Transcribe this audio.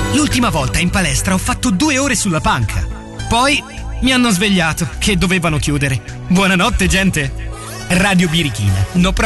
L'ultima volta in palestra ho fatto 2 ore sulla panca. Poi mi hanno svegliato che dovevano chiudere. Buonanotte, gente. Radio Birichina. No